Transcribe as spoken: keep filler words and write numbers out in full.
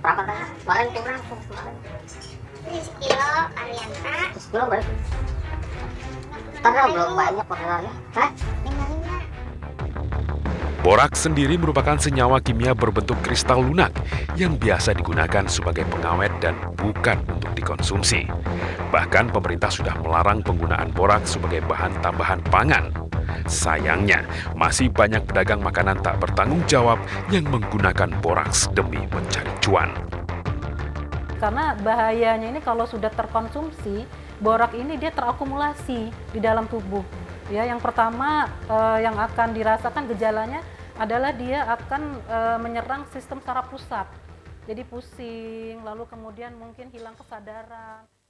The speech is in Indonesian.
Berapa kan? Kemarin kurang kemarin. Ini sekilo Arianta. Sekilo baik. Karena belum banyak orderannya. Hah? lima puluh lima. Boraks sendiri merupakan senyawa kimia berbentuk kristal lunak yang biasa digunakan sebagai pengawet dan bukan untuk dikonsumsi. Bahkan pemerintah sudah melarang penggunaan boraks sebagai bahan tambahan pangan. Sayangnya, masih banyak pedagang makanan tak bertanggung jawab yang menggunakan boraks demi mencari cuan. Karena bahayanya ini kalau sudah terkonsumsi, borak ini dia terakumulasi di dalam tubuh. Ya, yang pertama eh, yang akan dirasakan gejalanya adalah dia akan eh, menyerang sistem saraf pusat. Jadi pusing, lalu kemudian mungkin hilang kesadaran.